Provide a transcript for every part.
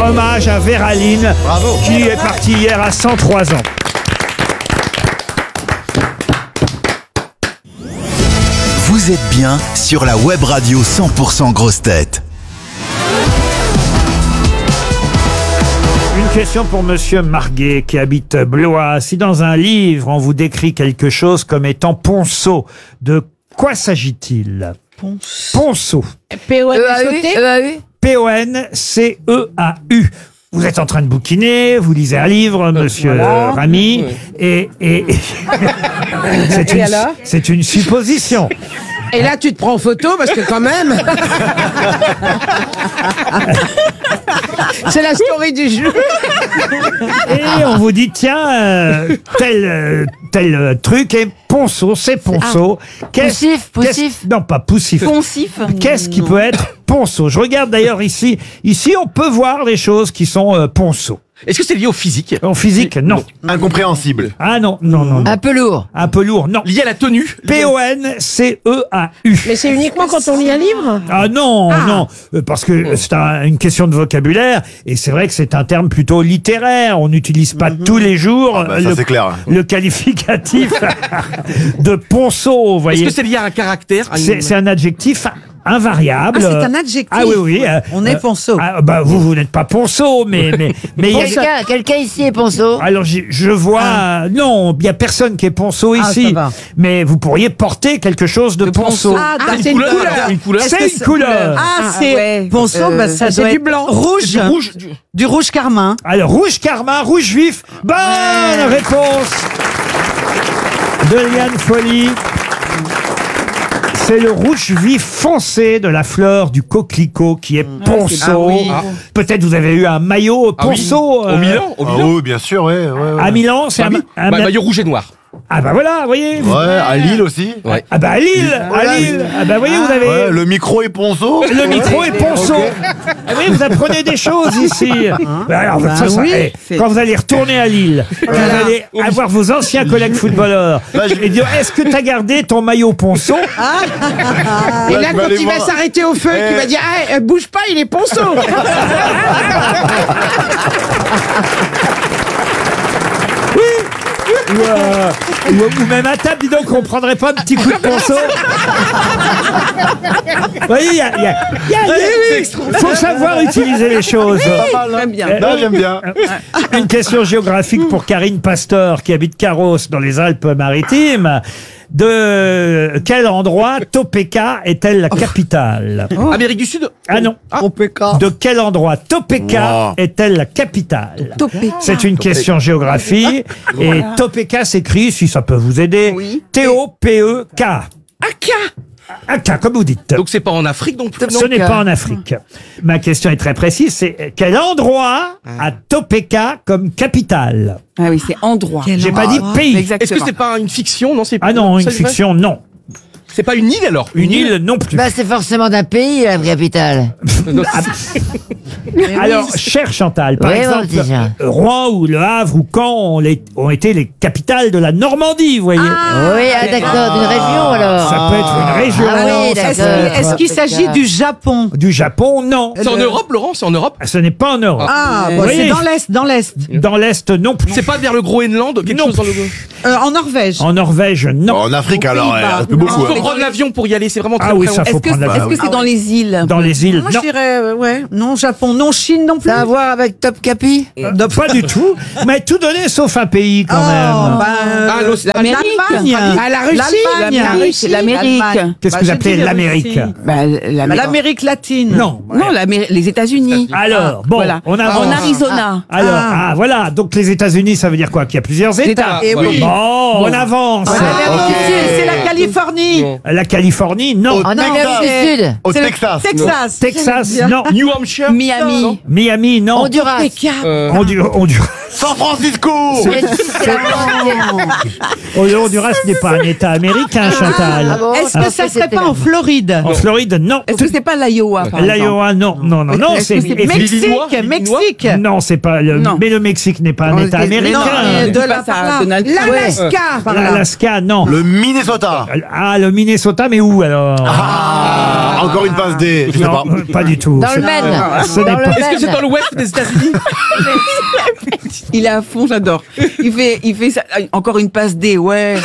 Hommage à Vera Lynn, qui est partie hier à 103 ans. Vous êtes bien sur la web radio 100% Grosses Têtes. Une question pour Monsieur Marguet qui habite Blois. Si dans un livre on vous décrit quelque chose comme étant ponceau, de quoi s'agit-il? Ponceau. P-O-N-C-E-T. P-O-N-C-E-A-U. Vous êtes en train de bouquiner, vous lisez un livre, Monsieur Ramy, et c'est une supposition. Et là, tu te prends en photo parce que quand même... C'est la story du jeu. Et on vous dit, tiens, tel truc est ponceau, c'est ponceau. Poussif. Non, pas poussif. Poncif. Qu'est-ce qui peut être ponceau? Je regarde d'ailleurs ici. Ici, on peut voir des choses qui sont ponceau. Est-ce que c'est lié au physique? En physique, non. Incompréhensible. Ah non. Un peu lourd. Un peu lourd, non. Lié à la tenue? P-O-N-C-E-A-U. Mais c'est uniquement quand on lit un livre? Ah non, parce que c'est une question de vocabulaire, et c'est vrai que c'est un terme plutôt littéraire. On n'utilise pas tous les jours ça c'est clair. le qualificatif de ponceau, vous voyez. Est-ce que c'est lié à un caractère? C'est un adjectif invariable. Ah, c'est un adjectif. Ah oui. On est ponceau. Vous n'êtes pas ponceau, mais il y a... Quelqu'un ici est ponceau. Alors je vois, non, il n'y a personne qui est ponceau ici, ça va. mais vous pourriez porter quelque chose de ponceau. C'est une couleur. Une couleur? C'est une couleur. C'est ponceau, ça doit être du blanc. Rouge. Du rouge carmin. Alors rouge carmin, rouge vif. Bonne réponse de Liane Folly. C'est le rouge vif foncé de la fleur du coquelicot qui est ponceau. Peut-être vous avez eu un maillot ponceau. Au Milan? Oui, bien sûr, ouais. À Milan, c'est un maillot rouge et noir. Ah bah voilà, vous voyez. Ouais, à Lille aussi. Ouais. Ah bah à Lille. Ah bah voyez, vous avez... Ouais, le micro est ponceau. Le micro est ponceau. Ah oui, vous apprenez des choses ici. Bah alors, quand vous allez retourner à Lille, vous allez avoir vos anciens collègues footballeurs et dire, est-ce que tu as gardé ton maillot ponceau? Et là, quand il va s'arrêter au feu, tu vas dire, bouge pas, il est ponceau. Ou même à table, dis donc, on prendrait pas un petit coup de ponceau. Vous voyez, il faut savoir utiliser les choses. Pas mal, hein. bien. Non, j'aime bien. Une question géographique pour Karine Pasteur, qui habite Carros, dans les Alpes-Maritimes. De quel endroit Topeka est-elle la capitale? Amérique du Sud? Ah non. De quel endroit Topeka est-elle la capitale? C'est une question géographie. Et Topeka s'écrit, si ça peut vous aider, T-O-P-E-K. Aka, comme vous dites. Donc c'est pas en Afrique non plus? Ce n'est pas en Afrique. Ma question est très précise, c'est quel endroit a Topeka comme capitale? Ah oui, c'est endroit. J'ai pas dit pays. Exactement. Est-ce que c'est pas une fiction? Non, c'est Ah non, une ça, c'est vrai? fiction, non. C'est pas une île alors? Une île non plus. Bah, c'est forcément d'un pays, la capitale. Alors, cher Chantal, par Oui, exemple, bon, déjà. Rouen ou Le Havre ou Caen ont été les capitales de la Normandie, vous voyez. Oui, d'accord, d'une région alors. Ça peut être une région. Ah oui, d'accord. Est-ce qu'il s'agit du Japon? Du Japon, non. C'est en Europe, Laurent? C'est en Europe? Ce n'est pas en Europe. Vous voyez, c'est dans l'Est. Dans l'Est, non plus. C'est pas vers le Groenland? Quelque Non chose dans le... En Norvège. En Norvège, non. En Afrique, alors, Pays-Bas. un peu beaucoup. Il faut prendre l'avion pour y aller, c'est vraiment très Ah oui, très ça long. faut prendre l'avion. Est-ce que c'est dans les îles? Dans les îles, Moi, non. je dirais, non, Japon, non, Chine non plus. Ça a à voir avec Top Capi? Non, pas du tout. Mais tout donné sauf un pays quand même. L'Amérique. L'Allemagne. La Russie. L'Amérique. L'Amérique. Qu'est-ce que vous appelez l'Amérique? L'Amérique latine. Non. Non, les États-Unis. Alors, bon, Voilà. on avance. En Arizona. Alors, voilà. Donc les États-Unis, ça veut dire quoi? Qu'il y a plusieurs États. Et oui. Bon, on avance. C'est la Californie. La Californie, non. En Amérique du Sud. Au Texas. Texas. Texas, non. New Hampshire? Miami. Miami, non. Honduras. Honduras. San Francisco. Le Honduras n'est pas un État américain, Chantal. Ah bon, Est-ce que ça serait pas en Floride? En Floride, non. Est-ce que c'est pas l'Iowa, par exemple? L'Iowa, non. Non, c'est... Mexique. Non, c'est pas... Non. Mais le Mexique n'est pas un État américain. De la Donald Trump. l'Alaska. L'Alaska, non. Le Minnesota. Ah, le Minnesota, mais où alors? Encore une passe D. Je sais Non, pas. pas du tout. Dans le Maine. Ce n'est Dans le pas- Est-ce que c'est Maine. dans l'ouest des États-Unis? Il est à fond, j'adore. Il fait ça. Encore une passe D, ouais.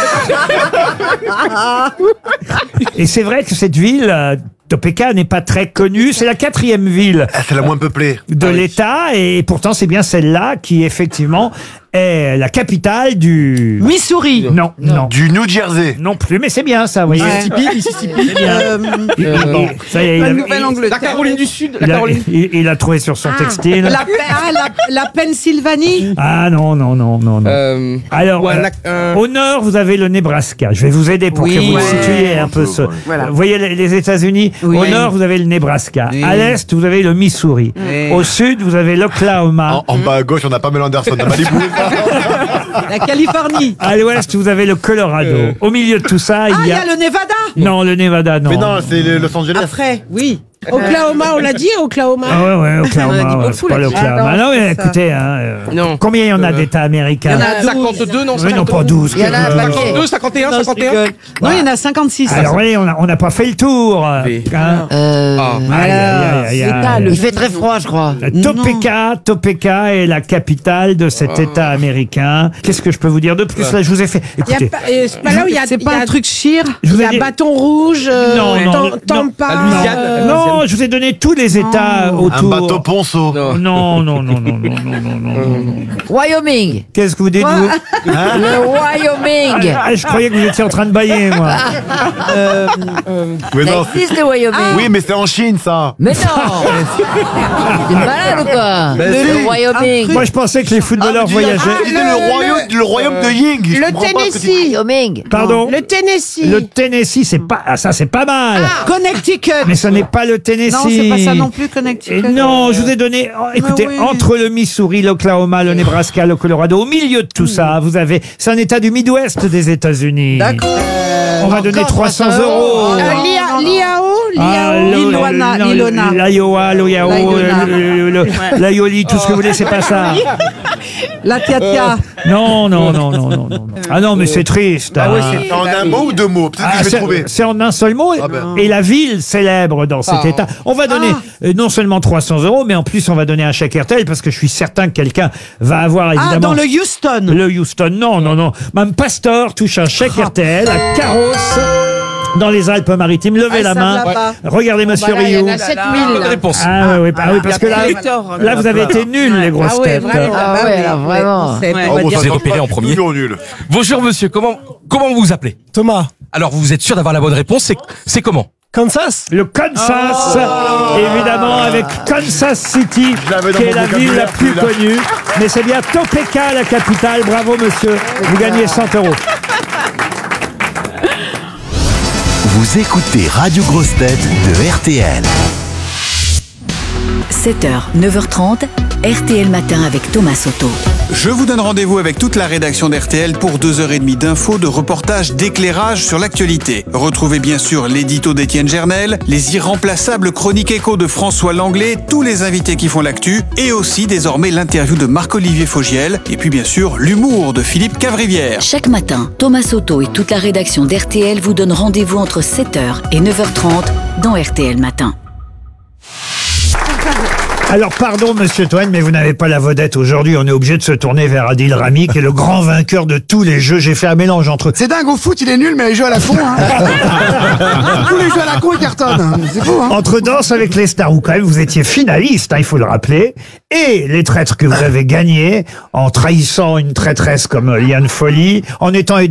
Et c'est vrai que cette ville, Topeka, n'est pas très connue. C'est la 4e ville Ah, c'est la moins peuplée. de l'État, et pourtant c'est bien celle-là qui effectivement est la capitale du... Missouri. Non, non. Du New Jersey. Non plus, mais c'est bien ça, vous voyez. Mississippi. C'est bien. Bon, ça y est, La il a- Nouvelle-Angleterre. La Caroline du Sud. La il a- Caroline. il a trouvé sur son textile. La Pennsylvanie. Ah non, non, non, non, non. Alors, au nord, vous avez le Nebraska. Je vais vous aider pour Oui. que vous Ouais. situiez un peu ce... Voilà. Vous voyez les États-Unis. Oui. Au nord, vous avez le Nebraska. Oui. À l'est, vous avez le Missouri. Oui. Au sud, vous avez l'Oklahoma. En bas à gauche, on a Pamela Anderson à Malibu. La Californie. À l'ouest, vous avez le Colorado. Au milieu de tout ça, Ah, il il y y a... a le Nevada. Non, le Nevada, non. Mais non, c'est Los Angeles. Après, oui. Oklahoma, on l'a dit, Oklahoma. Ah ouais, ouais, On a dit Oklahoma, ouais, beaucoup c'est pas là-dessus. l'Oklahoma. Ah non, non, mais ça. écoutez, hein, Non. combien il y en a d'États américains? Il y en a 52, non? Oui, non, pas 12. Il y en a un paquet. 52, 51, 51. Non, il y en a 56. Alors oui, on n'a pas fait le tour. Oui. Hein. Ah. Aïe, aïe, aïe, aïe, aïe. Il fait très froid, je crois. Topeka est la capitale de cet État américain. Qu'est-ce que je peux vous dire de plus? Là, je vous ai fait. Il y a Écoutez, pas, c'est pas là où il y a. C'est pas un truc chire. je vous Il y ai a dit- Bâton Rouge, Non, non, Tampa. La Louisiane. Non, je vous ai donné tous les États Un autour. bateau ponceau. Non. Non, non, non, non, non, non, non, non. Wyoming. Qu'est-ce que vous dites, vous? Le Wyoming. Ah, je croyais que vous étiez en train de bailler, moi. Mais Ça non, existe le Wyoming. oui, mais c'est en Chine, ça. Mais non. T'es malade ou quoi? Le Wyoming. Moi, je pensais que les footballeurs voyageaient. C'était le royaume de Ying. Je Le comprends pas ce que tu dis. Tennessee. Wyoming. Pardon? Le Tennessee. Le Tennessee, c'est pas, ah, ça c'est pas mal. Connecticut. Mais ce n'est pas le Tennessee. Non, c'est pas ça non plus, Connecticut. Et non, je vous ai donné, écoutez, oui. entre le Missouri, l'Oklahoma, le Nebraska, le Colorado, au milieu de tout ça, vous avez, c'est un État du Midwest des États-Unis. D'accord. On va donner 300 euros. L'Iowa, l'Ioli, tout ce que vous voulez, c'est pas ça. La tia-tia. Non, non, non, non, non, non. Ah non, mais c'est triste. Ah ouais, hein. c'est en un mot ou deux mots? Peut-être que je vais c'est- trouver. c'est en un seul mot. Ah ben. Et la ville célèbre dans cet état. On va donner non seulement 300 euros, mais en plus on va donner un chèque RTL parce que je suis certain que quelqu'un va avoir évidemment. Ah, dans le Houston. Le Houston, non, non, non. Mme Pastor touche un chèque RTL à Carros, dans les Alpes-Maritimes. Levez la main. Regardez Monsieur Il y en Rioux. a 7000. Bonne réponse. Ah oui, bah oui, parce que là, là vous avez été nuls, les grosses Ah ouais, têtes. vraiment. Ah bah ouais, oui, alors vraiment. c'est- Ouais. on va bon, dire- ça Vous êtes sent repéré pas en premier. toujours nul. Bonjour monsieur, comment vous vous appelez? Thomas, Alors vous êtes sûr d'avoir la bonne réponse, c'est comment? Kansas. Le Kansas, évidemment, avec Kansas City, Je l'avais dans qui est mon la ville la vocabulaire, plus celui-là. connue. Mais c'est bien Topeka, la capitale. Bravo, monsieur. Vous gagnez 100 euros. Vous écoutez Radio Grosse Tête de RTL. 7h, 9h30, RTL Matin avec Thomas Soto. Je vous donne rendez-vous avec toute la rédaction d'RTL pour 2h30 d'infos, de reportages, d'éclairage sur l'actualité. Retrouvez bien sûr l'édito d'Étienne Gernel, les irremplaçables chroniques écho de François Langlais, tous les invités qui font l'actu, et aussi désormais l'interview de Marc-Olivier Fogiel, et puis bien sûr l'humour de Philippe Cavrivière. Chaque matin, Thomas Soto et toute la rédaction d'RTL vous donnent rendez-vous entre 7h et 9h30 dans RTL Matin. Alors, pardon, monsieur Toen, mais vous n'avez pas la vedette aujourd'hui. On est obligé de se tourner vers Adil Rami, qui est le grand vainqueur de tous les jeux. J'ai fait un mélange entre... C'est dingue, au foot, il est nul, mais les jeux à la con, hein. Tous les jeux à la con, ils cartonnent. C'est fou, hein. Entre Danse avec les stars, où quand même vous étiez finaliste, hein, il faut le rappeler, et les traîtres que vous avez gagnés, en trahissant une traîtresse comme Liane Folly, en étant aidé